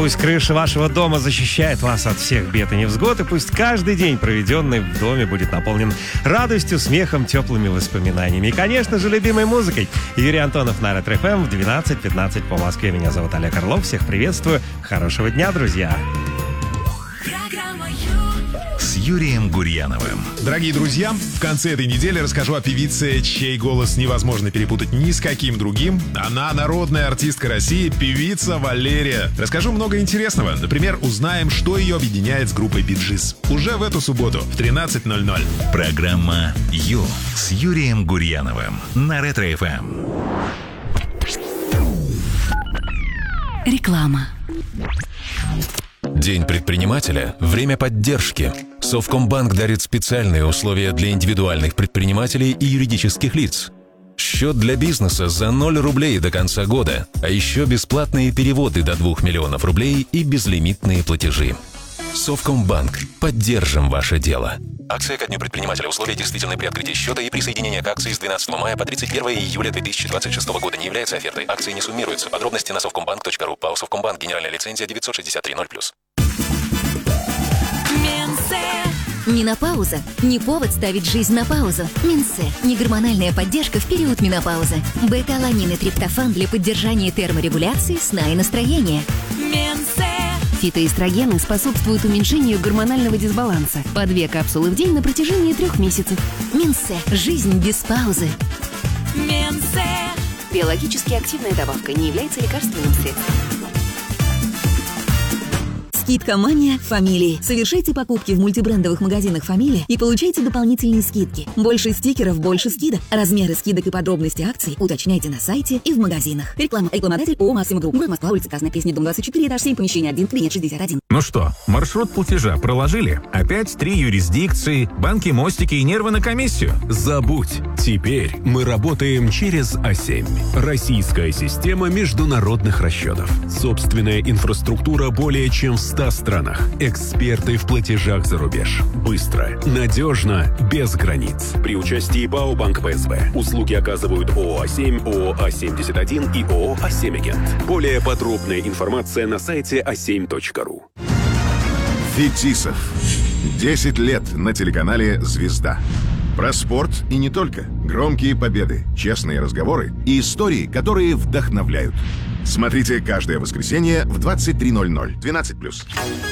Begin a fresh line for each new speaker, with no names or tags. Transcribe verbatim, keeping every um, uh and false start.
Пусть крыша вашего дома защищает вас от всех бед и невзгод, и пусть каждый день, проведенный в доме, будет наполнен радостью, смехом, теплыми воспоминаниями и, конечно же, любимой музыкой. Юрий Антонов на Ретро эф эм в двенадцать пятнадцать по Москве. Меня зовут Олег Орлов. Всех приветствую. Хорошего дня, друзья.
С Юрием Гурьяновым.
Дорогие друзья, в конце этой недели расскажу о певице, чей голос невозможно перепутать ни с каким другим. Она народная артистка России, певица Валерия. Расскажу много интересного. Например, узнаем, что ее объединяет с группой Bee Gees. Уже в эту субботу в тринадцать ноль ноль.
Программа «Ю» с Юрием Гурьяновым на Ретро эф эм.
Реклама.
День предпринимателя – время поддержки. Совкомбанк дарит специальные условия для индивидуальных предпринимателей и юридических лиц. Счет для бизнеса за ноль рублей до конца года, а еще бесплатные переводы до двух миллионов рублей и безлимитные платежи. Совкомбанк. Поддержим ваше дело. Акция ко дню предпринимателя. Условия действительны при открытии счета и присоединение к акции с двенадцатого мая по тридцать первое июля две тысячи двадцать шестого года не является офертой. Акции не суммируются. Подробности на совкомбанк точка ру. ПАО Совкомбанк. Генеральная лицензия девятьсот шестьдесят три ноль плюс.
Не на паузу, не повод ставить жизнь на паузу. Минсе – негормональная поддержка в период менопаузы. Бета-аланин и триптофан для поддержания терморегуляции, сна и настроения. Минсе. Фитоэстрогены способствуют уменьшению гормонального дисбаланса. По две капсулы в день на протяжении трех месяцев. Минсе. Жизнь без паузы. Минсе. Биологически активная добавка, не является лекарственным средством. Скидка-мания «Фамилии». Совершайте покупки в мультибрендовых магазинах «Фамилия» и получайте дополнительные скидки. Больше стикеров, больше скидок. Размеры скидок и подробности акций уточняйте на сайте и в магазинах. Реклама. Рекламодатель ООО «Максима Групп». Город Москва, улица Красная Пресня, дом двадцать четыре, этаж семь, помещение один, кабинет шестьдесят один.
Ну что, маршрут платежа проложили? Опять три юрисдикции, банки, мостики и нервы на комиссию?
Забудь. Теперь мы работаем через а семь. Российская система международных расчетов. Собственная инфраструктура более чем в ста странах. Эксперты в платежах за рубеж. Быстро, надежно, без границ. При участии ПАО Банк ПСБ. Услуги оказывают ООО а семь, ООО а семьдесят один и ООО а семь Агент. Более подробная информация на сайте а семь точка ру.
Фетисов. десять лет на телеканале «Звезда». Про спорт и не только. Громкие победы, честные разговоры и истории, которые вдохновляют. Смотрите каждое воскресенье в двадцать три ноль ноль. двенадцать плюс.